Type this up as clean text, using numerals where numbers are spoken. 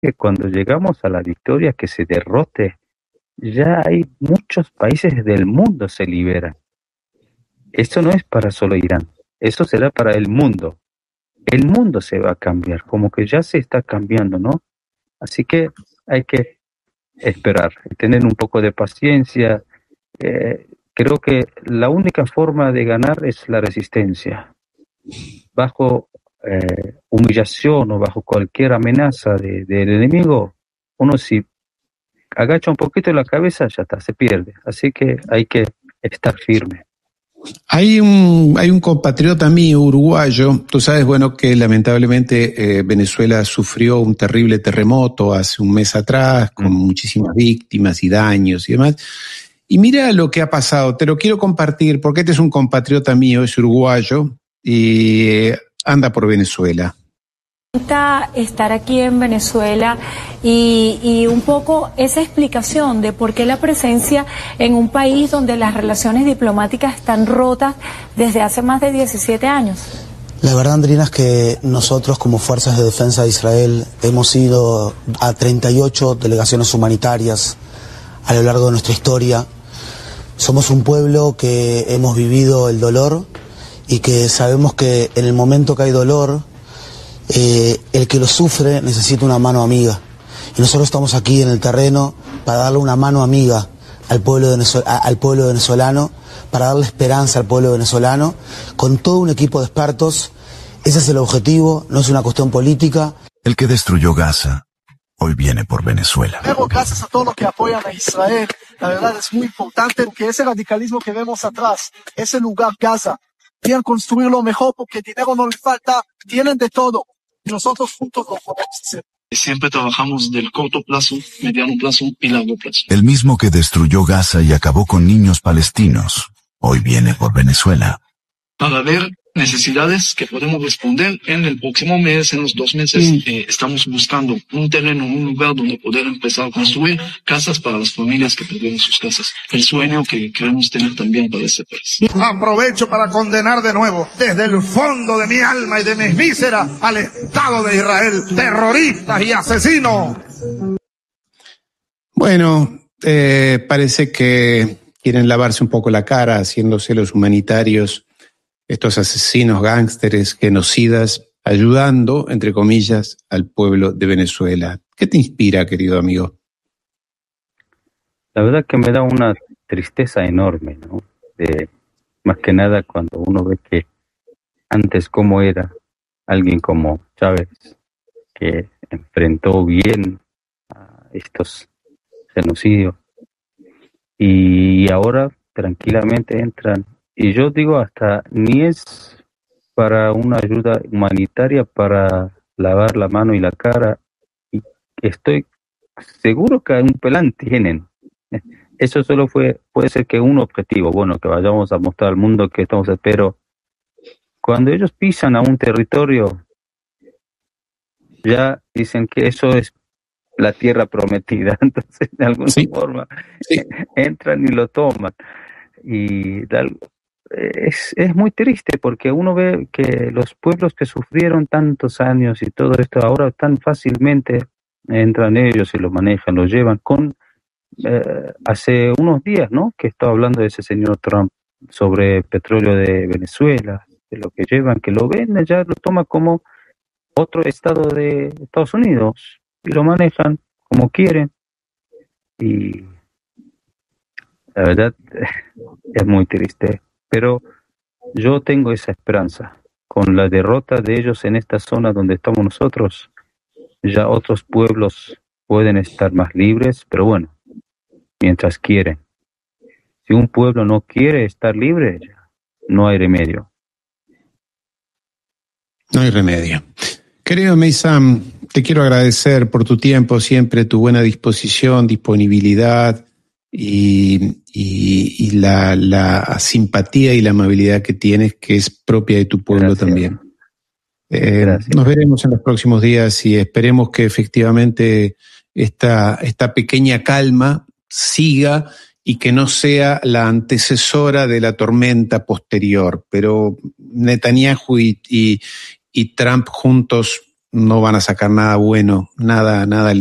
que cuando llegamos a la victoria, que se derrote, ya hay muchos países del mundo se liberan. Esto no es para solo Irán, eso será para el mundo. El mundo se va a cambiar, como que ya se está cambiando, ¿no? Así que hay que esperar, tener un poco de paciencia. Creo que la única forma de ganar es la resistencia. Bajo humillación o bajo cualquier amenaza del enemigo, uno si agacha un poquito la cabeza, ya está, se pierde. Así que hay que estar firme. Hay un compatriota mío, uruguayo, tú sabes, bueno, que lamentablemente Venezuela sufrió un terrible terremoto hace un mes atrás, con muchísimas víctimas y daños y demás. Y mira lo que ha pasado, te lo quiero compartir, porque este es un compatriota mío, es uruguayo, y anda por Venezuela. Estar aquí en Venezuela y un poco esa explicación de por qué la presencia en un país donde las relaciones diplomáticas están rotas desde hace más de 17 años. La verdad, Andrina, es que nosotros como Fuerzas de Defensa de Israel hemos ido a 38 delegaciones humanitarias a lo largo de nuestra historia. Somos un pueblo que hemos vivido el dolor y que sabemos que en el momento que hay dolor, el que lo sufre necesita una mano amiga. Y nosotros estamos aquí en el terreno para darle una mano amiga al pueblo venezolano, para darle esperanza al pueblo venezolano, con todo un equipo de expertos. Ese es el objetivo, no es una cuestión política. El que destruyó Gaza hoy viene por Venezuela. Gracias a todos los que apoyan a Israel. La verdad es muy importante que ese radicalismo que vemos atrás, ese lugar Gaza, quieran construirlo mejor porque dinero no les falta, tienen de todo. Y nosotros juntos lo podemos hacer. Siempre trabajamos del corto plazo, mediano plazo y largo plazo. El mismo que destruyó Gaza y acabó con niños palestinos, hoy viene por Venezuela. Para ver necesidades que podemos responder en el próximo mes, en los 2 meses, estamos buscando un terreno, un lugar donde poder empezar a construir casas para las familias que perdieron sus casas. El sueño que queremos tener también para este país. Aprovecho para condenar de nuevo, desde el fondo de mi alma y de mis vísceras, al Estado de Israel, terroristas y asesinos. Bueno, parece que quieren lavarse un poco la cara haciéndose los humanitarios, estos asesinos, gángsteres, genocidas, ayudando, entre comillas, al pueblo de Venezuela. ¿Qué te inspira, querido amigo? La verdad que me da una tristeza enorme, ¿no? Más que nada cuando uno ve que antes cómo era alguien como Chávez, que enfrentó bien a estos genocidios, y ahora tranquilamente entran. Y yo digo, hasta ni es para una ayuda humanitaria para lavar la mano y la cara. Y estoy seguro que un plan tienen. Eso solo puede ser que un objetivo, bueno, que vayamos a mostrar al mundo que estamos, pero cuando ellos pisan a un territorio, ya dicen que eso es la tierra prometida. Entonces, de alguna forma, entran y lo toman. Y es muy triste porque uno ve que los pueblos que sufrieron tantos años y todo esto ahora tan fácilmente entran ellos y lo manejan, lo llevan. Hace unos días, ¿no?, que estaba hablando de ese señor Trump sobre petróleo de Venezuela, de lo que llevan, que lo ven, ya lo toma como otro estado de Estados Unidos y lo manejan como quieren. Y la verdad es muy triste. Pero yo tengo esa esperanza. Con la derrota de ellos en esta zona donde estamos nosotros, ya otros pueblos pueden estar más libres, pero bueno, mientras quieren. Si un pueblo no quiere estar libre, no hay remedio. No hay remedio. Querido Meysam, te quiero agradecer por tu tiempo, siempre tu buena disposición, disponibilidad, y la simpatía y la amabilidad que tienes, que es propia de tu pueblo. Gracias. También. Nos veremos en los próximos días y esperemos que efectivamente esta pequeña calma siga y que no sea la antecesora de la tormenta posterior. Pero Netanyahu y Trump juntos no van a sacar nada bueno, nada